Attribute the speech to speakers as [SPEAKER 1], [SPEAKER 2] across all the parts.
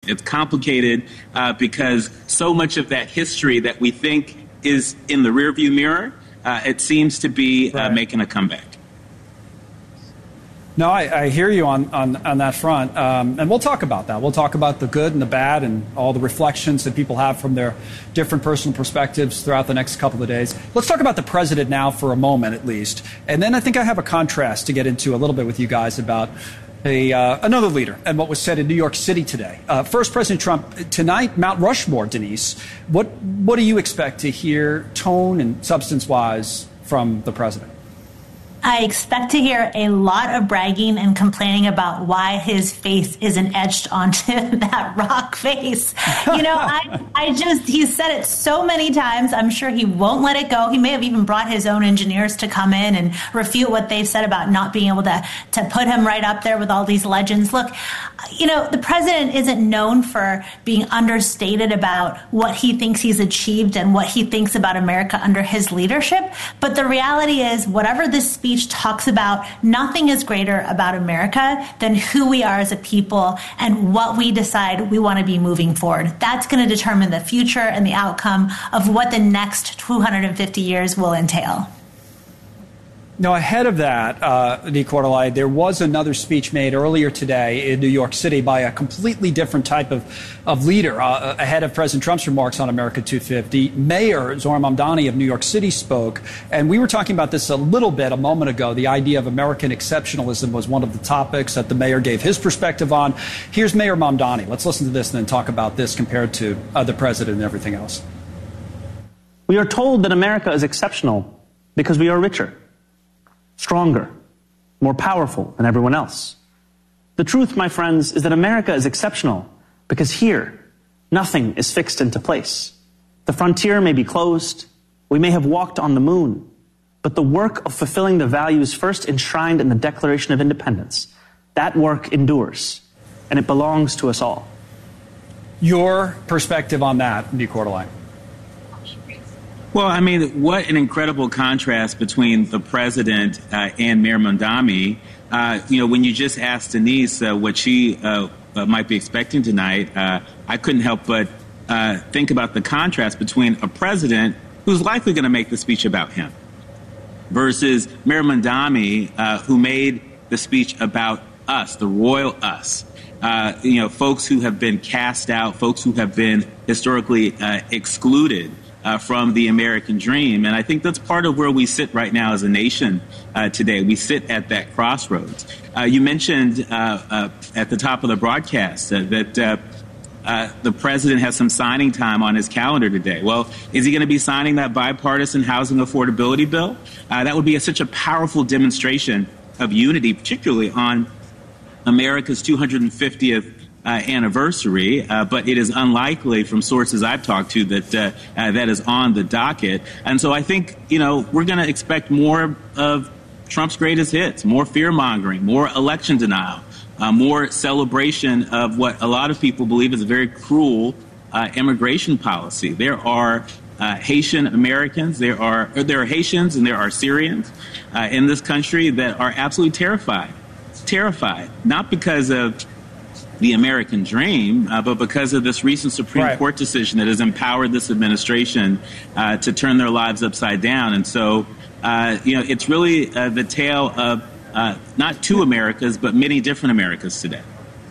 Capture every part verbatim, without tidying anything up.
[SPEAKER 1] It's complicated uh, because so much of that history that we think is in the rearview mirror, uh, it seems to be uh,
[SPEAKER 2] right.
[SPEAKER 1] making a comeback.
[SPEAKER 2] No, I, I hear you on, on, on that front. Um, and we'll talk about that. We'll talk about the good and the bad and all the reflections that people have from their different personal perspectives throughout the next couple of days. Let's talk about the president now for a moment, at least. And then I think I have a contrast to get into a little bit with you guys about a, uh, another leader and what was said in New York City today. Uh, first, President Trump, tonight, Mount Rushmore, Denise. What, what do you expect to hear tone and substance-wise from the president?
[SPEAKER 3] I expect to hear a lot of bragging and complaining about why his face isn't etched onto that rock face. You know, I, I just, he's said it so many times. I'm sure he won't let it go. He may have even brought his own engineers to come in and refute what they've said about not being able to, to put him right up there with all these legends. Look, you know, the president isn't known for being understated about what he thinks he's achieved and what he thinks about America under his leadership. But the reality is, whatever this speech talks about, nothing is greater about America than who we are as a people and what we decide we want to be moving forward. That's going to determine the future and the outcome of what the next two hundred fifty years will entail.
[SPEAKER 2] Now, ahead of that, uh, Nicolai, there was another speech made earlier today in New York City by a completely different type of, of leader. Uh, ahead of President Trump's remarks on America two fifty, Mayor Zohran Mamdani of New York City spoke. And we were talking about this a little bit a moment ago. The idea of American exceptionalism was one of the topics that the mayor gave his perspective on. Here's Mayor Mamdani. Let's listen to this and then talk about this compared to uh, the president and everything else.
[SPEAKER 4] We are told that America is exceptional because we are richer, stronger, more powerful than everyone else. The truth, my friends, is that America is exceptional because here, nothing is fixed into place. The frontier may be closed, we may have walked on the moon, but the work of fulfilling the values first enshrined in the Declaration of Independence, that work endures, and it belongs to us all.
[SPEAKER 2] Your perspective on that, Nicolai?
[SPEAKER 1] Well, I mean, what an incredible contrast between the president uh, and Mayor Mamdani. Uh, you know, when you just asked Denise uh, what she uh, uh, might be expecting tonight, uh, I couldn't help but uh, think about the contrast between a president who's likely going to make the speech about him versus Mayor Mamdani, uh, who made the speech about us, the royal us. Uh, you know, folks who have been cast out, folks who have been historically uh, excluded Uh, from the American dream. And I think that's part of where we sit right now as a nation uh, today. We sit at that crossroads. Uh, you mentioned uh, uh, at the top of the broadcast uh, that uh, uh, the president has some signing time on his calendar today. Well, is he going to be signing that bipartisan housing affordability bill? Uh, that would be a, such a powerful demonstration of unity, particularly on America's two hundred fiftieth Uh, anniversary, uh, but it is unlikely from sources I've talked to that uh, uh, that is on the docket. And so I think, you know, we're going to expect more of Trump's greatest hits, more fear-mongering, more election denial, uh, more celebration of what a lot of people believe is a very cruel uh, immigration policy. There are uh, Haitian Americans, there are, there are Haitians and there are Syrians uh, in this country that are absolutely terrified, terrified, not because of the American dream, uh, but because of this recent Supreme right. Court decision that has empowered this administration uh, to turn their lives upside down. And so, uh, you know, it's really uh, the tale of uh, not two Americas, but many different Americas today.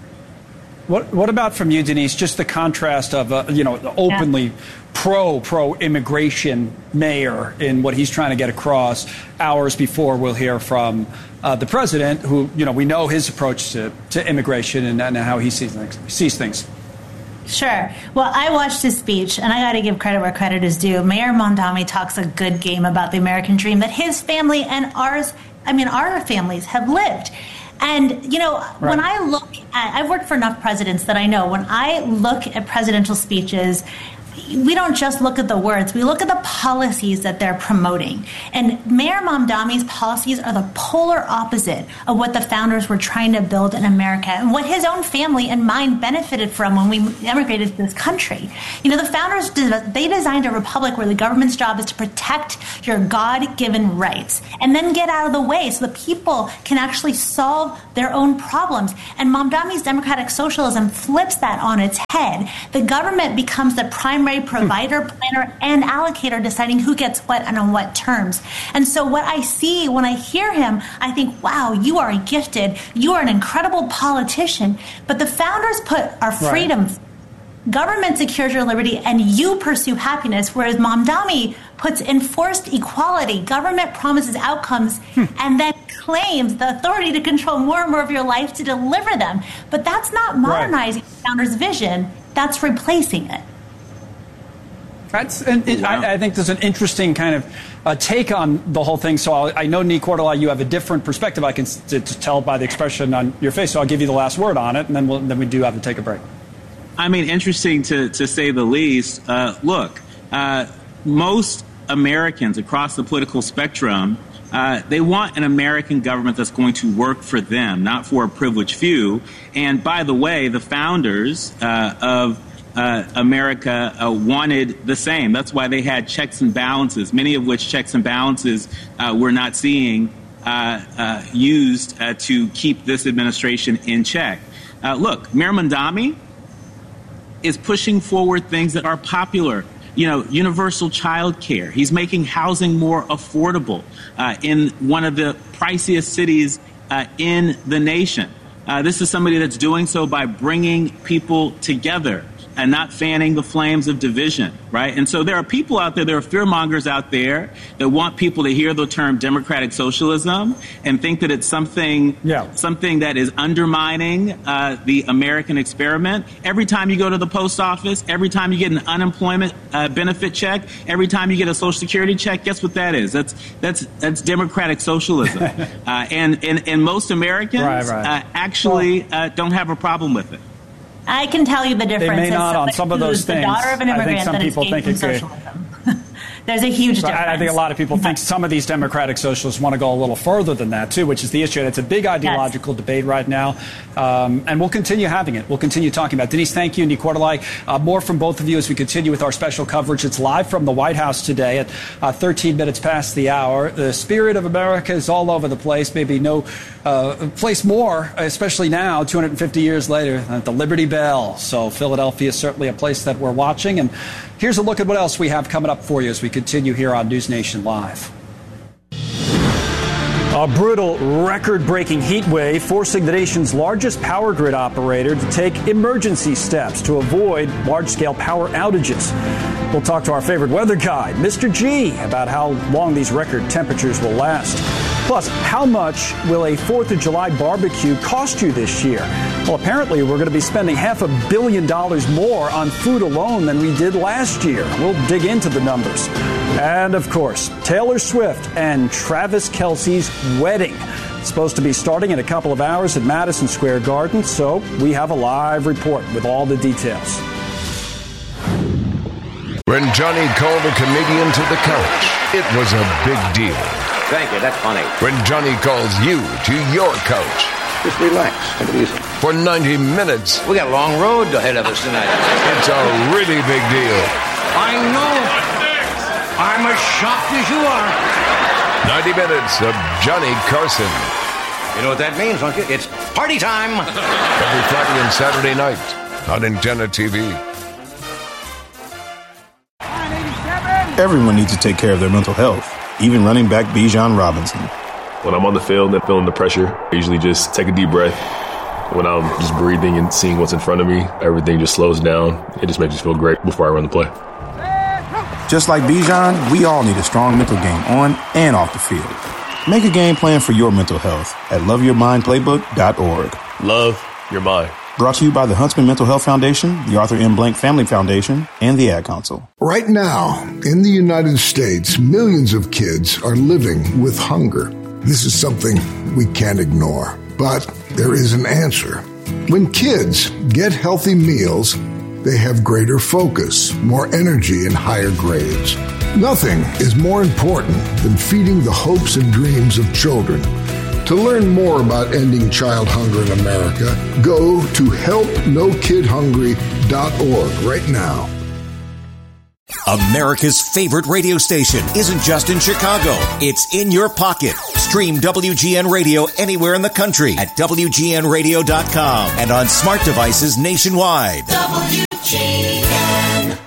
[SPEAKER 2] What, what about from you, Denise, just the contrast of, uh, you know, the openly yeah. pro, pro-immigration mayor in what he's trying to get across. Hours before, we'll hear from uh, the president, who, you know, we know his approach to, to immigration and, and how he sees things, sees things.
[SPEAKER 3] Sure. Well, I watched his speech, and I got to give credit where credit is due. Mayor Mamdani talks a good game about the American dream that his family and ours, I mean, our families have lived. And, you know, right. when I look at, I've worked for enough presidents that I know when I look at presidential speeches, we don't just look at the words, we look at the policies that they're promoting. And Mayor Mamdami's policies are the polar opposite of what the founders were trying to build in America and what his own family and mine benefited from when we immigrated to this country. You know, the founders, they designed a republic where the government's job is to protect your God-given rights and then get out of the way so the people can actually solve their own problems. And Mamdami's democratic socialism flips that on its head. The government becomes the primary provider, planner, and allocator, deciding who gets what and on what terms. And so what I see when I hear him, I think, wow, you are gifted. You are an incredible politician. But the founders put our freedom, right. Government secures your liberty, and you pursue happiness, whereas Mamdami puts enforced equality. Government promises outcomes hmm. and then claims the authority to control more and more of your life to deliver them. But that's not modernizing right. the founder's vision. That's replacing it.
[SPEAKER 2] That's, and it, wow. I, I think there's an interesting kind of uh, take on the whole thing. So I'll, I know, Nee Quarterly, you have a different perspective. I can to, to tell by the expression on your face. So I'll give you the last word on it, and then we'll, then we do have to take a break.
[SPEAKER 1] I mean, interesting to, to say the least. Uh, look, uh, most Americans across the political spectrum, uh, they want an American government that's going to work for them, not for a privileged few. And by the way, the founders uh, of uh, America uh, wanted the same. That's why they had checks and balances, many of which checks and balances uh, we're not seeing uh, uh, used uh, to keep this administration in check. Uh, look, Mayor Mamdami is pushing forward things that are popular. You know, universal child care. He's making housing more affordable uh, in one of the priciest cities uh, in the nation. Uh, this is somebody that's doing so by bringing people together and not fanning the flames of division, right? And so there are people out there, there are fearmongers out there that want people to hear the term democratic socialism and think that it's something, yeah. something that is undermining uh, the American experiment. Every time you go to the post office, every time you get an unemployment uh, benefit check, every time you get a Social Security check, guess what that is? That's that's that's democratic socialism. uh, and, and, and most Americans right, right. Uh, actually well, uh, don't have a problem with it.
[SPEAKER 3] I can tell you the difference.
[SPEAKER 2] They may not on some of those things.
[SPEAKER 3] The daughter of an immigrant
[SPEAKER 2] I think some
[SPEAKER 3] that
[SPEAKER 2] people
[SPEAKER 3] escaped
[SPEAKER 2] think
[SPEAKER 3] from
[SPEAKER 2] it
[SPEAKER 3] socialism. There's a huge difference.
[SPEAKER 2] I think a lot of people think some of these democratic socialists want to go a little further than that, too, which is the issue. And it's a big ideological yes. debate right now. Um, and we'll continue having it. We'll continue talking about it. Denise, thank you. Nee Quarterly, uh, more from both of you as we continue with our special coverage. It's live from the White House today at uh, thirteen minutes past the hour. The spirit of America is all over the place. Maybe no uh, place more, especially now, two hundred fifty years later, at the Liberty Bell. So Philadelphia is certainly a place that we're watching. And here's a look at what else we have coming up for you as we continue here on News Nation Live. A brutal, record-breaking heat wave forcing the nation's largest power grid operator to take emergency steps to avoid large-scale power outages. We'll talk to our favorite weather guy, Mister G, about how long these record temperatures will last. Plus, how much will a fourth of July barbecue cost you this year? Well, apparently, we're going to be spending half a billion dollars more on food alone than we did last year. We'll dig into the numbers. And, of course, Taylor Swift and Travis Kelce's wedding. It's supposed to be starting in a couple of hours at Madison Square Garden, so we have a live report with all the details.
[SPEAKER 5] When Johnny called a comedian to the couch, it was a big deal.
[SPEAKER 6] Thank you, that's funny.
[SPEAKER 5] When Johnny calls you to your couch.
[SPEAKER 6] Just relax, take it easy.
[SPEAKER 5] For ninety minutes.
[SPEAKER 6] We got a long road ahead of us tonight.
[SPEAKER 5] It's a really big deal.
[SPEAKER 6] I know. I'm as shocked as you are.
[SPEAKER 5] ninety minutes of Johnny Carson.
[SPEAKER 6] You know what that means, don't you? It's party time.
[SPEAKER 5] Every Friday and Saturday night on Antenna T V.
[SPEAKER 7] Everyone needs to take care of their mental health, even running back Bijan Robinson.
[SPEAKER 8] When I'm on the field and feeling the pressure, I usually just take a deep breath. When I'm just breathing and seeing what's in front of me, everything just slows down. It just makes me feel great before I run the play.
[SPEAKER 7] Just like Bijan, we all need a strong mental game on and off the field. Make a game plan for your mental health at love your mind playbook dot org.
[SPEAKER 8] Love your mind.
[SPEAKER 7] Brought to you by the Huntsman Mental Health Foundation, the Arthur M. Blank Family Foundation, and the Ad Council.
[SPEAKER 9] Right now, in the United States, millions of kids are living with hunger. This is something we can't ignore, but there is an answer. When kids get healthy meals, They have greater focus, more energy, and higher grades. Nothing is more important than feeding the hopes and dreams of children. To learn more about ending child hunger in America, go to help no kid hungry dot org right now.
[SPEAKER 10] America's favorite radio station isn't just in Chicago. It's in your pocket. Stream W G N Radio anywhere in the country at W G N radio dot com and on smart devices nationwide. W G N.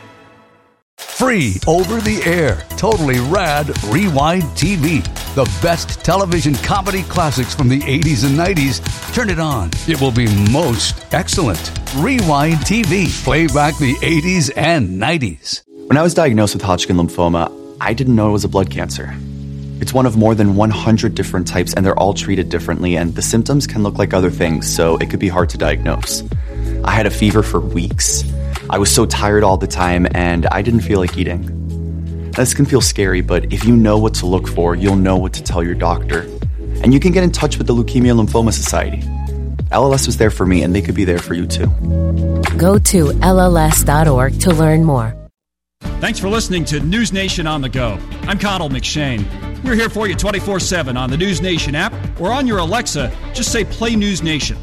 [SPEAKER 11] Free over the air, totally rad Rewind T V. The best television comedy classics from the eighties and nineties. Turn it on. It will be most excellent. Rewind T V. Play back the eighties and nineties.
[SPEAKER 12] When I was diagnosed with Hodgkin lymphoma, I didn't know it was a blood cancer. It's one of more than one hundred different types, and they're all treated differently, and the symptoms can look like other things, so it could be hard to diagnose. I had a fever for weeks. I was so tired all the time, and I didn't feel like eating. This can feel scary, but if you know what to look for, you'll know what to tell your doctor. And you can get in touch with the Leukemia Lymphoma Society. L L S was there for me, and they could be there for you too.
[SPEAKER 13] Go to L L S dot org to learn more.
[SPEAKER 2] Thanks for listening to News Nation on the Go. I'm Connell McShane. We're here for you twenty-four seven on the News Nation app or on your Alexa. Just say Play News Nation.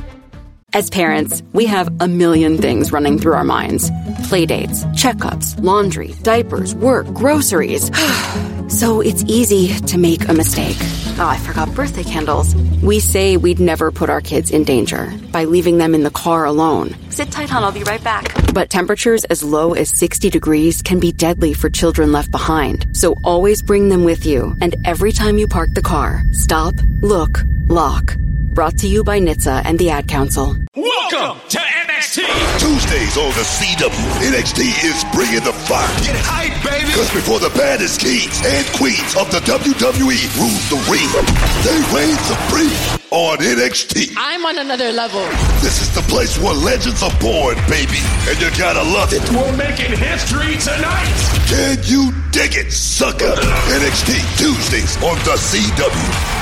[SPEAKER 14] As parents, we have a million things running through our minds. Playdates, checkups, laundry, diapers, work, groceries. So it's easy to make a mistake. Oh, I forgot birthday candles. We say we'd never put our kids in danger by leaving them in the car alone. Sit tight, hon, I'll be right back. But temperatures as low as sixty degrees can be deadly for children left behind. So always bring them with you. And every time you park the car, stop, look, lock. Brought to you by N H T S A and the Ad Council.
[SPEAKER 6] Welcome to N X T.
[SPEAKER 15] Tuesdays on the C W, N X T is bringing the fire.
[SPEAKER 6] Get hype, baby.
[SPEAKER 15] Because before the baddest kings and queens of the W W E rule the ring, they reign supreme on N X T.
[SPEAKER 16] I'm on another level.
[SPEAKER 15] This is the place where legends are born, baby, and you gotta love it.
[SPEAKER 6] We're making history tonight.
[SPEAKER 15] Can you dig it, sucker? N X T Tuesdays on the C W.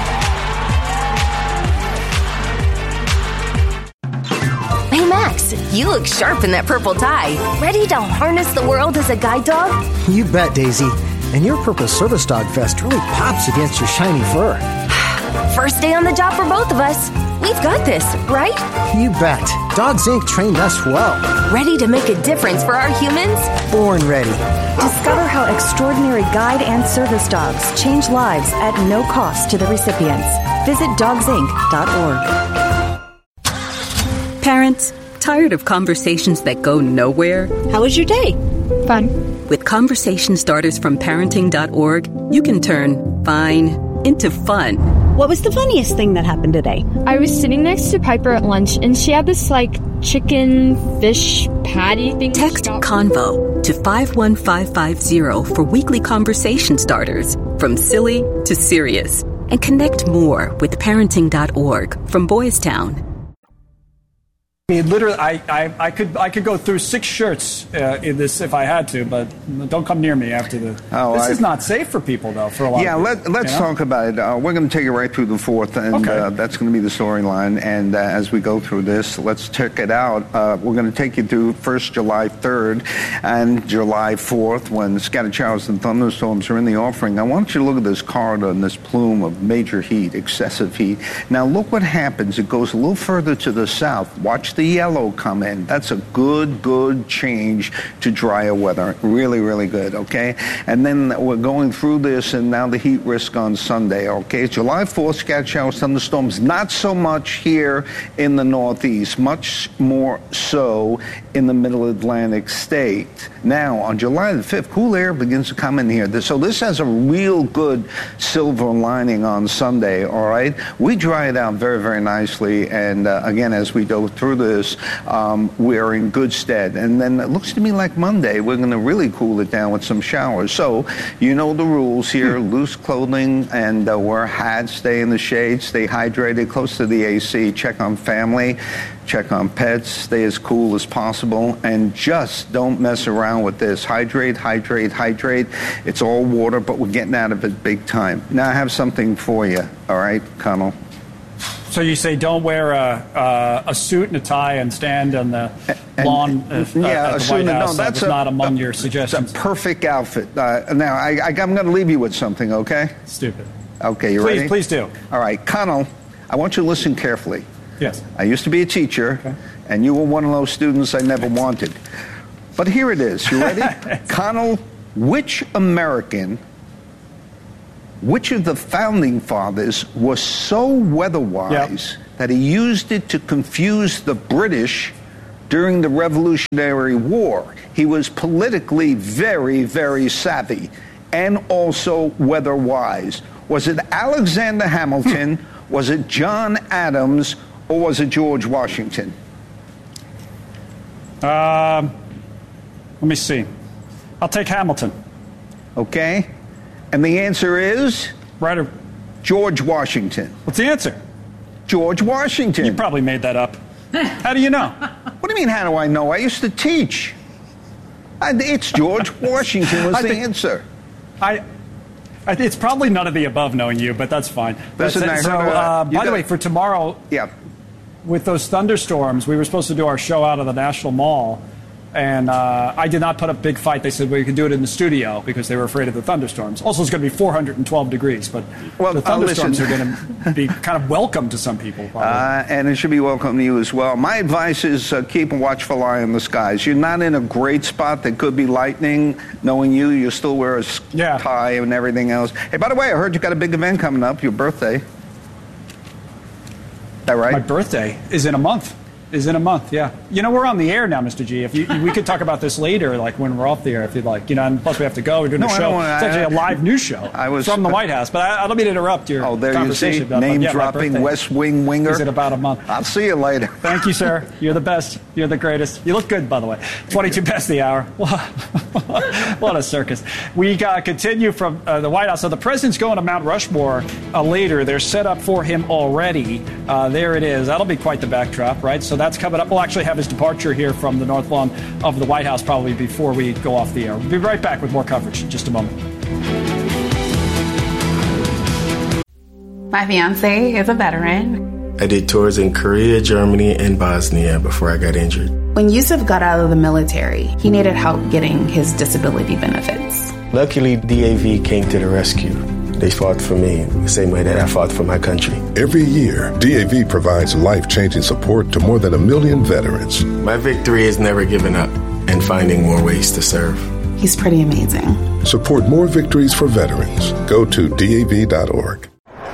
[SPEAKER 17] Hey Max, you look sharp in that purple tie. Ready to harness the world as a guide dog?
[SPEAKER 18] You bet, Daisy. And your purple service dog vest really pops against your shiny fur.
[SPEAKER 17] First day on the job for both of us. We've got this, right?
[SPEAKER 18] You bet. Dogs Incorporated trained us well.
[SPEAKER 17] Ready to make a difference for our humans?
[SPEAKER 18] Born ready.
[SPEAKER 19] Discover how extraordinary guide and service dogs change lives at no cost to the recipients. Visit dogs inc dot org.
[SPEAKER 20] Parents, tired of conversations that go nowhere?
[SPEAKER 21] How was your day?
[SPEAKER 20] Fun. With conversation starters from parenting dot org, you can turn fine into fun.
[SPEAKER 21] What was the funniest thing that happened today?
[SPEAKER 22] I was sitting next to Piper at lunch, and she had this, like, chicken fish patty thing.
[SPEAKER 20] Text CONVO to five one five five zero for weekly conversation starters, from silly to serious. And connect more with parenting dot org from Boys Town.
[SPEAKER 2] I mean, literally, I, I, I could I could go through six shirts uh, in this if I had to, but don't come near me after the. Oh, this I, is not safe for people, though. For a lot.
[SPEAKER 23] Yeah,
[SPEAKER 2] of
[SPEAKER 23] let, let's you know? talk about it. Uh, we're going to take it right through the fourth, and okay. uh, that's going to be the storyline. And uh, as we go through this, let's check it out. Uh, we're going to take you through first July third and July fourth, when scattered showers and thunderstorms are in the offering. I want you to look at this corridor and this plume of major heat, excessive heat. Now look what happens. It goes a little further to the south. Watch the yellow come in. That's a good, good change to drier weather. Really, really good, okay? And then we're going through this, and now the heat risk on Sunday, okay? July fourth, scattered showers, thunderstorms, not so much here in the Northeast, much more so in the Middle Atlantic state. Now, on July the fifth, cool air begins to come in here. So this has a real good silver lining on Sunday, all right? We dry it out very, very nicely, and uh, again, as we go through this, um, we're in good stead. And then it looks to me like Monday, we're going to really cool it down with some showers. So, you know the rules here, loose clothing and uh, wear hats, stay in the shade, stay hydrated, close to the A C, check on family, check on pets, stay as cool as possible, and just don't mess around with this. Hydrate, hydrate, hydrate. It's all water, but we're getting out of it big time. Now I have something for you, all right, Connell?
[SPEAKER 2] So you say don't wear a, uh, a suit and a tie and stand on the
[SPEAKER 23] And-
[SPEAKER 2] lawn uh,
[SPEAKER 23] yeah,
[SPEAKER 2] at the
[SPEAKER 23] assume
[SPEAKER 2] White
[SPEAKER 23] that-
[SPEAKER 2] House.
[SPEAKER 23] no,
[SPEAKER 2] That
[SPEAKER 23] that's
[SPEAKER 2] was
[SPEAKER 23] a-
[SPEAKER 2] not among
[SPEAKER 23] a-
[SPEAKER 2] your suggestions.
[SPEAKER 23] It's a perfect outfit. Uh, now, I, I, I'm going to leave you with something, okay?
[SPEAKER 2] Stupid.
[SPEAKER 23] Okay, you
[SPEAKER 2] Please-
[SPEAKER 23] ready?
[SPEAKER 2] please do.
[SPEAKER 23] All right, Connell, I want you to listen carefully.
[SPEAKER 2] Yes.
[SPEAKER 23] I used to be a teacher, and you were one of those students I never wanted. But here it is. You ready? Connell, which American, which of the founding fathers was so weather-wise that he used it to confuse the British during the Revolutionary War? He was politically very, very savvy and also weather-wise. Was it Alexander Hamilton, was it John Adams, or was it George Washington?
[SPEAKER 2] Um, let me see. I'll take Hamilton.
[SPEAKER 23] Okay. And the answer is?
[SPEAKER 2] Right or
[SPEAKER 23] George Washington.
[SPEAKER 2] What's the answer?
[SPEAKER 23] George Washington.
[SPEAKER 2] You probably made that up. How do you know?
[SPEAKER 23] What do you mean, how do I know? I used to teach. I, it's George Washington was
[SPEAKER 2] I
[SPEAKER 23] the
[SPEAKER 2] think-
[SPEAKER 23] answer.
[SPEAKER 2] I, I, it's probably none of the above, knowing you, but that's fine.
[SPEAKER 23] Listen,
[SPEAKER 2] That's it.
[SPEAKER 23] I
[SPEAKER 2] so,
[SPEAKER 23] heard, uh,
[SPEAKER 2] uh,
[SPEAKER 23] you
[SPEAKER 2] by the
[SPEAKER 23] got-
[SPEAKER 2] way, for tomorrow,
[SPEAKER 23] yeah,
[SPEAKER 2] with those thunderstorms, we were supposed to do our show out of the National Mall, and uh, I did not put up Big Fight. They said, well, you can do it in the studio because they were afraid of the thunderstorms. Also, it's going to be four hundred twelve degrees, but
[SPEAKER 23] Well,
[SPEAKER 2] the
[SPEAKER 23] uh,
[SPEAKER 2] thunderstorms
[SPEAKER 23] listen.
[SPEAKER 2] are going to be kind of welcome to some people, probably.
[SPEAKER 23] Uh, and it should be welcome to you as well. My advice is uh, keep a watchful eye on the skies. You're not in a great spot. There could be lightning. Knowing you, you still wear a s- tie and everything else. Hey, by the way, I heard you got a big event coming up, your birthday. Is that right?
[SPEAKER 2] My birthday is in a month. Is in a month, yeah. You know, we're on the air now, Mister G. If you, we could talk about this later, like when we're off the air, if you'd like. You know, and plus we have to go. We're doing
[SPEAKER 23] No,
[SPEAKER 2] a
[SPEAKER 23] I
[SPEAKER 2] show.
[SPEAKER 23] don't wanna-
[SPEAKER 2] It's actually a live news show
[SPEAKER 23] I was-
[SPEAKER 2] from the White House. But I, I don't mean to interrupt your
[SPEAKER 23] Oh, there you
[SPEAKER 2] conversation.
[SPEAKER 23] see,
[SPEAKER 2] but- but
[SPEAKER 23] name
[SPEAKER 2] yeah, my
[SPEAKER 23] dropping,
[SPEAKER 2] birthday
[SPEAKER 23] West Wing winger.
[SPEAKER 2] is in about a month.
[SPEAKER 23] I'll see you later.
[SPEAKER 2] Thank you, sir. You're the best. You're the greatest. You look good, by the way. twenty-two past the hour. What a circus. We uh, continue from uh, the White House. So the president's going to Mount Rushmore uh, later. They're set up for him already. Uh, there it is. That'll be quite the backdrop, right? So that's coming up. We'll actually have his departure here from the North Lawn of the White House probably before we go off the air. We'll be right back with more coverage in just a moment.
[SPEAKER 1] My fiance is a veteran.
[SPEAKER 4] I did tours in Korea, Germany, and Bosnia before I got injured.
[SPEAKER 1] When Yusuf got out of the military, he needed help getting his disability benefits.
[SPEAKER 4] Luckily, D A V came to the rescue. They fought for me the same way that I fought for my country.
[SPEAKER 9] Every year, D A V provides life-changing support to more than a million veterans.
[SPEAKER 4] My victory is never giving up and finding more ways to serve.
[SPEAKER 1] He's pretty amazing.
[SPEAKER 9] Support more victories for veterans. Go to D A V dot org.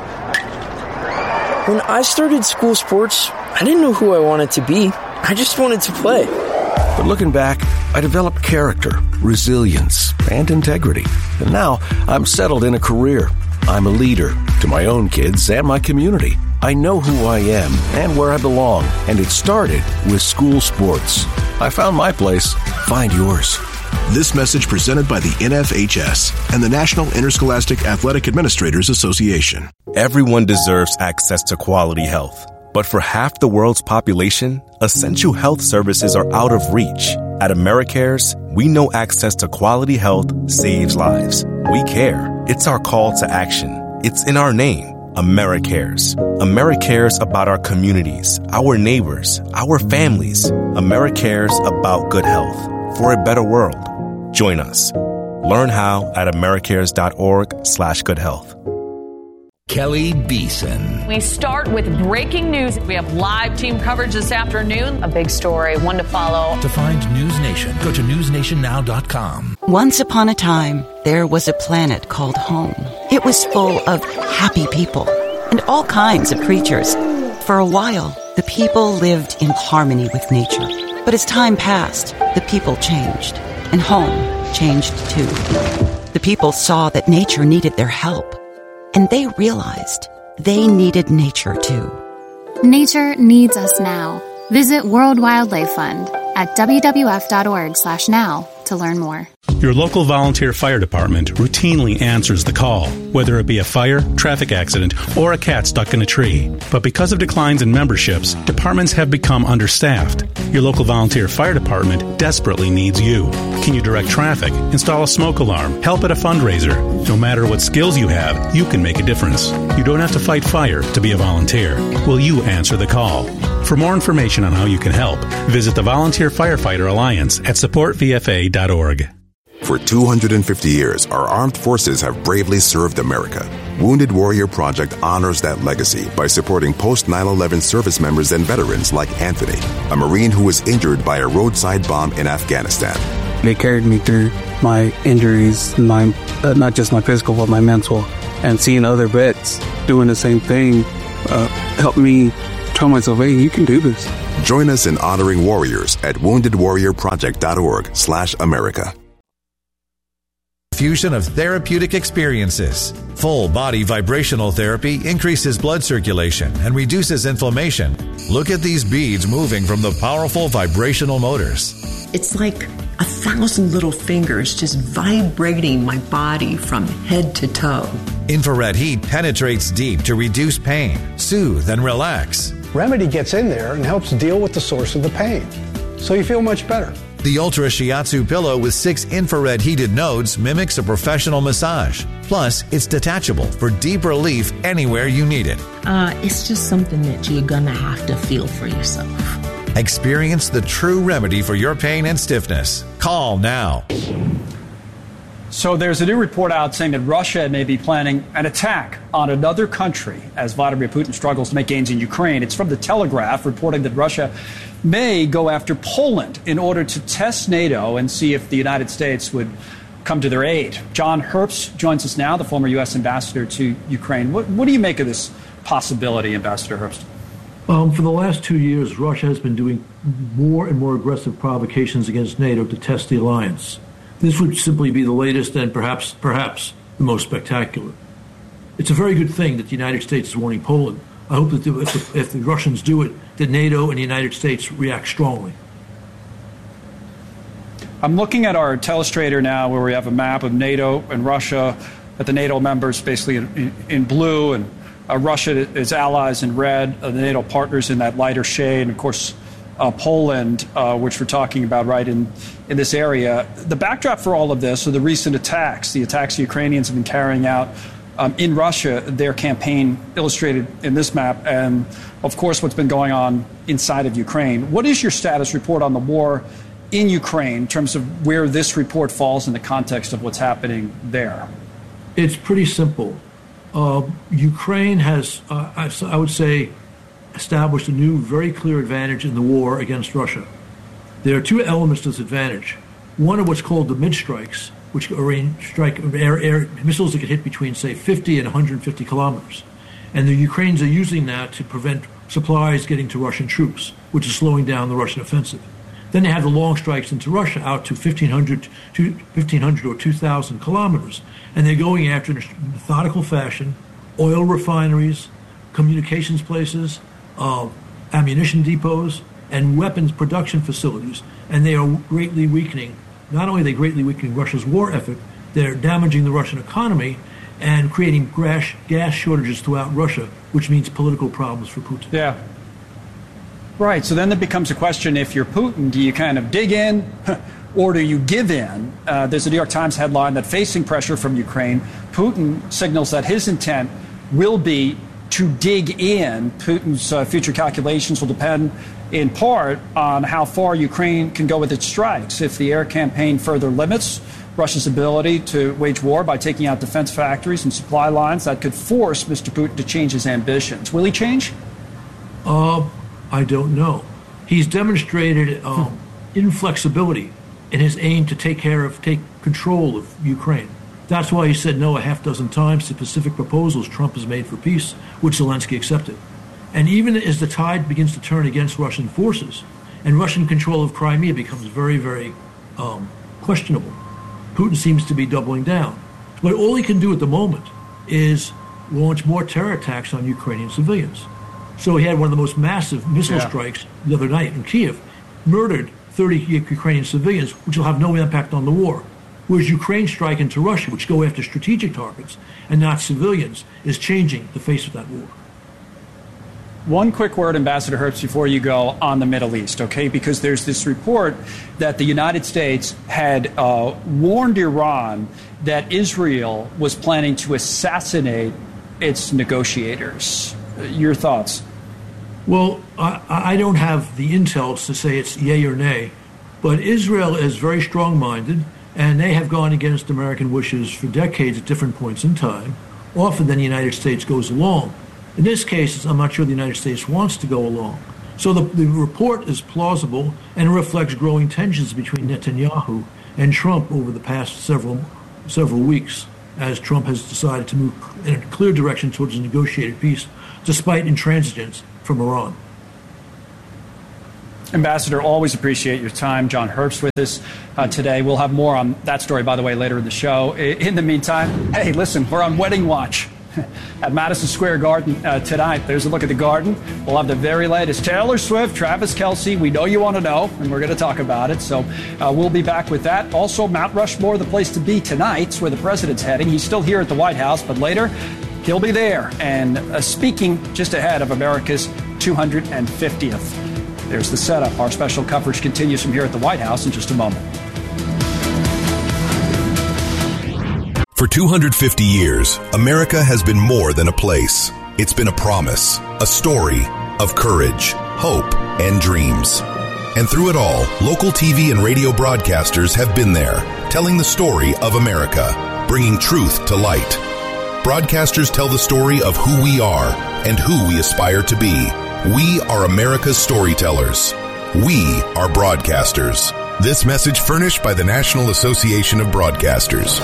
[SPEAKER 16] When I started school sports, I didn't know who I wanted to be. I just wanted to play.
[SPEAKER 11] But looking back, I developed character, resilience, and integrity. And now I'm settled in a career. I'm a leader to my own kids and my community. I know who I am and where I belong, and it started with school sports. I found my place. Find yours.
[SPEAKER 24] This message presented by the N F H S and the National Interscholastic Athletic Administrators Association.
[SPEAKER 25] Everyone deserves access to quality health. But for half the world's population, essential health services are out of reach. At AmeriCares, we know access to quality health saves lives. We care. It's our call to action. It's in our name, AmeriCares. AmeriCares about our communities, our neighbors, our families. AmeriCares about good health for a better world. Join us. Learn how at americares.org slash good health.
[SPEAKER 11] Kelly Beeson.
[SPEAKER 26] We start with breaking news. We have live team coverage this afternoon. A big story, one to follow.
[SPEAKER 27] To find News Nation, go to news nation now dot com.
[SPEAKER 28] Once upon a time, there was a planet called home. It was full of happy people and all kinds of creatures. For a while, the people lived in harmony with nature. But as time passed, the people changed, and home changed too. The people saw that nature needed their help. And they realized they needed nature too.
[SPEAKER 29] Nature needs us now. Visit World Wildlife Fund at w w f dot org slash now to learn more.
[SPEAKER 3] Your local volunteer fire department routinely answers the call, whether it be a fire, traffic accident, or a cat stuck in a tree. But because of declines in memberships, departments have become understaffed. Your local volunteer fire department desperately needs you. Can you direct traffic, install a smoke alarm, help at a fundraiser? No matter what skills you have, you can make a difference. You don't have to fight fire to be a volunteer. Will you answer the call? For more information on how you can help, visit the Volunteer Firefighter Alliance at support v f a dot org.
[SPEAKER 5] For two hundred fifty years, our armed forces have bravely served America. Wounded Warrior Project honors that legacy by supporting post nine eleven service members and veterans like Anthony, a Marine who was injured by a roadside bomb in Afghanistan.
[SPEAKER 6] They carried me through my injuries, my uh, not just my physical, but my mental. And seeing other vets doing the same thing uh, helped me tell myself, hey, you can do this.
[SPEAKER 5] Join us in honoring warriors at wounded warrior project dot org slash America.
[SPEAKER 7] Fusion of therapeutic experiences. Full body vibrational therapy increases blood circulation and reduces inflammation. Look at these beads moving from the powerful vibrational motors.
[SPEAKER 8] It's like a thousand little fingers just vibrating my body from head to toe.
[SPEAKER 7] Infrared heat penetrates deep to reduce pain, soothe, and relax.
[SPEAKER 10] Remedy gets in there and helps deal with the source of the pain, so you feel much better.
[SPEAKER 7] The Ultra Shiatsu pillow with six infrared heated nodes mimics a professional massage. Plus, it's detachable for deep relief anywhere you need it.
[SPEAKER 8] Uh, it's just something that you're gonna have to feel for yourself.
[SPEAKER 7] Experience the true remedy for your pain and stiffness. Call now.
[SPEAKER 2] So there's a new report out saying that Russia may be planning an attack on another country as Vladimir Putin struggles to make gains in Ukraine. It's from The Telegraph reporting that Russia may go after Poland in order to test NATO and see if the United States would come to their aid. John Herbst joins us now, the former U S ambassador to Ukraine. What, what do you make of this possibility, Ambassador Herbst?
[SPEAKER 12] Um, for the last two years, Russia has been doing more and more aggressive provocations against NATO to test the alliance. This would simply be the latest and perhaps, perhaps the most spectacular. It's a very good thing that the United States is warning Poland. I hope that the, if, the, if the Russians do it, that NATO and the United States react strongly.
[SPEAKER 2] I'm looking at our telestrator now where we have a map of NATO and Russia, at the NATO members basically in, in, in blue, and uh, Russia is allies in red, uh, the NATO partners in that lighter shade, and of course uh, Poland, uh, which we're talking about right in, in this area. The backdrop for all of this are the recent attacks, the attacks the Ukrainians have been carrying out Um, in Russia, their campaign illustrated in this map, and of course what's been going on inside of Ukraine. What is your status report on the war in Ukraine in terms of where this report falls in the context of what's happening there?
[SPEAKER 12] It's pretty simple. Uh, Ukraine has, uh, I, I would say, established a new, very clear advantage in the war against Russia. There are two elements to this advantage. One of what's called the mid-strikes, which are strike air, air missiles that can hit between, say, fifty and one hundred fifty kilometers. And the Ukrainians are using that to prevent supplies getting to Russian troops, which is slowing down the Russian offensive. Then they have the long strikes into Russia out to fifteen hundred, to fifteen hundred or two thousand kilometers. And they're going after, in a methodical fashion, oil refineries, communications places, uh, ammunition depots, and weapons production facilities. And they are greatly weakening. Not only are they greatly weakening Russia's war effort, they're damaging the Russian economy and creating gas, gas shortages throughout Russia, which means political problems for Putin.
[SPEAKER 2] Yeah. Right. So then it becomes a question, if you're Putin, do you kind of dig in or do you give in? Uh, there's a New York Times headline that facing pressure from Ukraine, Putin signals that his intent will be to dig in. Putin's uh, future calculations will depend in part on how far Ukraine can go with its strikes. If the air campaign further limits Russia's ability to wage war by taking out defense factories and supply lines, that could force Mister Putin to change his ambitions. Will he change?
[SPEAKER 12] Uh, I don't know. He's demonstrated um, inflexibility in his aim to take care of, take control of Ukraine. That's why he said no a half dozen times to specific proposals Trump has made for peace, which Zelensky accepted. And even as the tide begins to turn against Russian forces and Russian control of Crimea becomes very, very um, questionable, Putin seems to be doubling down. But all he can do at the moment is launch more terror attacks on Ukrainian civilians. So he had one of the most massive missile yeah. strikes the other night in Kiev, murdered thirty Ukrainian civilians, which will have no impact on the war. whereas Ukraine's strike into Russia, which go after strategic targets and not civilians, is changing the face of that war.
[SPEAKER 2] One quick word, Ambassador Herbst, before you go on the Middle East, okay? Because there's this report that the United States had uh, warned Iran that Israel was planning to assassinate its negotiators. Your thoughts?
[SPEAKER 12] Well, I, I don't have the intel to say it's yay or nay, but Israel is very strong-minded, and they have gone against American wishes for decades at different points in time. Often then the United States goes along. In this case, I'm not sure the United States wants to go along. So the, the report is plausible and reflects growing tensions between Netanyahu and Trump over the past several several weeks, as Trump has decided to move in a clear direction towards a negotiated peace, despite intransigence from Iran.
[SPEAKER 2] Ambassador, always appreciate your time. John Herbst with us uh, today. We'll have more on that story, by the way, later in the show. In the meantime, hey, listen, we're on wedding watch at Madison Square Garden uh, tonight. There's a look at the garden. We'll have the very latest Taylor Swift, Travis Kelce. We know you want to know, and we're going to talk about it. So uh, we'll be back with that. Also, Mount Rushmore, the place to be tonight, where the president's heading. He's still here at the White House, but later he'll be there and uh, speaking just ahead of America's two hundred fiftieth. There's the setup. Our special coverage continues from here at the White House in just a moment.
[SPEAKER 24] For two hundred fifty years, America has been more than a place. It's been a promise, a story of courage, hope, and dreams. And through it all, local T V and radio broadcasters have been there, telling the story of America, bringing truth to light. Broadcasters tell the story of who we are and who we aspire to be. We are America's storytellers. We are broadcasters. This message furnished by the National Association of Broadcasters.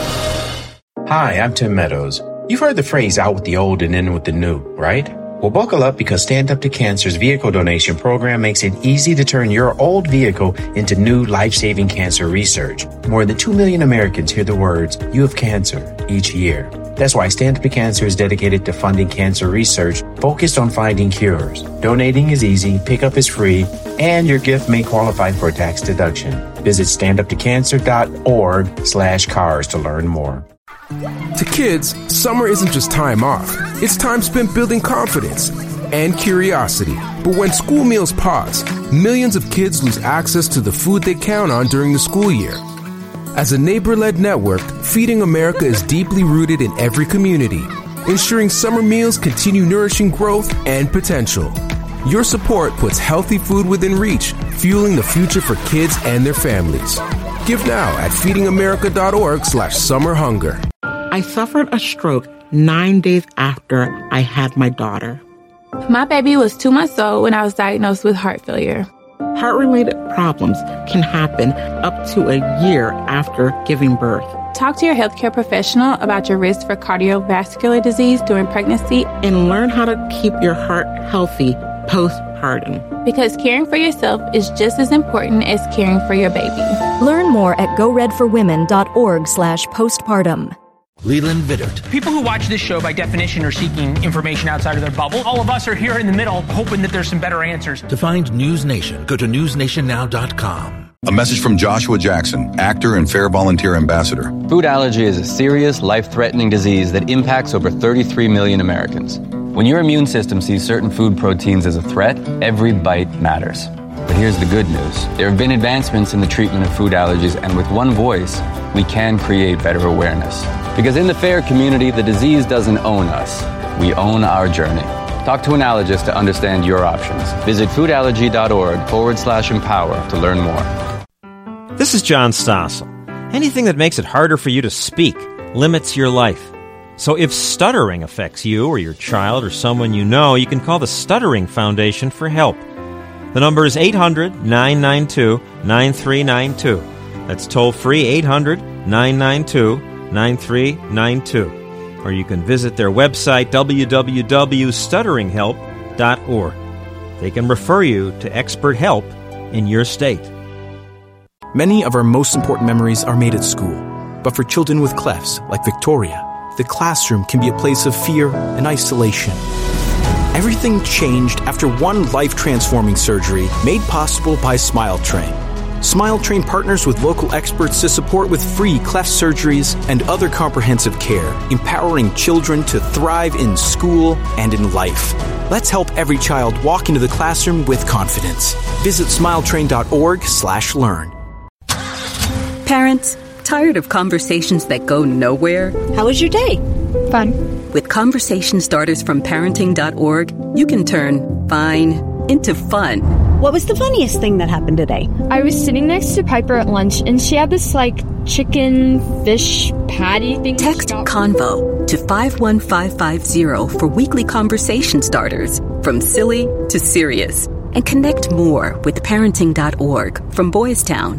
[SPEAKER 13] Hi, I'm Tim Meadows. You've heard the phrase out with the old and in with the new, right? Well, buckle up because Stand Up to Cancer's vehicle donation program makes it easy to turn your old vehicle into new life-saving cancer research. More than two million Americans hear the words, "You have cancer," each year. That's why Stand Up to Cancer is dedicated to funding cancer research focused on finding cures. Donating is easy, pickup is free, and your gift may qualify for a tax deduction. Visit standuptocancer.org slash cars to learn more.
[SPEAKER 14] To kids, summer isn't just time off. It's time spent building confidence and curiosity. But when school meals pause, millions of kids lose access to the food they count on during the school year. As a neighbor-led network, Feeding America is deeply rooted in every community, ensuring summer meals continue nourishing growth and potential. Your support puts healthy food within reach, fueling the future for kids and their families. Give now at feedingamerica.org slash summer hunger.
[SPEAKER 15] I suffered a stroke nine days after I had my daughter.
[SPEAKER 17] My baby was two months old when I was diagnosed with heart failure.
[SPEAKER 15] Heart-related problems can happen up to a year after giving birth.
[SPEAKER 17] Talk to your healthcare professional about your risk for cardiovascular disease during pregnancy
[SPEAKER 15] and learn how to keep your heart healthy postpartum.
[SPEAKER 17] Because caring for yourself is just as important as caring for your baby.
[SPEAKER 18] Learn more at goredforwomen.org slash postpartum.
[SPEAKER 19] Leland Vittert.
[SPEAKER 20] People who watch this show by definition are seeking information outside of their bubble. All of us are here in the middle hoping that there's some better answers.
[SPEAKER 27] To find News Nation, go to news nation now dot com.
[SPEAKER 21] A message from Joshua Jackson, actor and Fair Volunteer Ambassador.
[SPEAKER 22] Food allergy is a serious, life-threatening disease that impacts over thirty-three million Americans. When your immune system sees certain food proteins as a threat, every bite matters. But here's the good news. There have been advancements in the treatment of food allergies, and with one voice, we can create better awareness. Because in the FAIR community, the disease doesn't own us. We own our journey. Talk to an allergist to understand your options. Visit foodallergy.org forward slash empower to learn more.
[SPEAKER 30] This is John Stossel. Anything that makes it harder for you to speak limits your life. So if stuttering affects you or your child or someone you know, you can call the Stuttering Foundation for help. The number is eight hundred nine nine two nine three nine two. That's toll-free eight hundred nine nine two nine three nine two. Or you can visit their website, w w w dot stuttering help dot org. They can refer you to expert help in your state.
[SPEAKER 31] Many of our most important memories are made at school. But for children with clefts, like Victoria, the classroom can be a place of fear and isolation. Everything changed after one life-transforming surgery made possible by Smile Train. Smile Train partners with local experts to support with free cleft surgeries and other comprehensive care, empowering children to thrive in school and in life. Let's help every child walk into the classroom with confidence. Visit smiletrain.org slash learn.
[SPEAKER 1] Parents, tired of conversations that go nowhere?
[SPEAKER 4] How was your day?
[SPEAKER 1] Fun. With conversation starters from parenting dot org, you can turn fine into fun.
[SPEAKER 4] What was the funniest thing that happened today?
[SPEAKER 9] I was sitting next to Piper at lunch, and she had this, like, chicken fish patty thing.
[SPEAKER 1] Text CONVO to five one five five zero for weekly conversation starters, from silly to serious. And connect more with parenting dot org from Boys Town.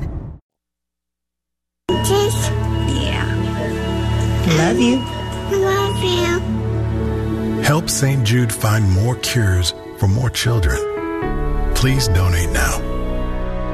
[SPEAKER 4] Yeah. Love you. Love you.
[SPEAKER 24] Help Saint Jude find more cures for more children. Please donate now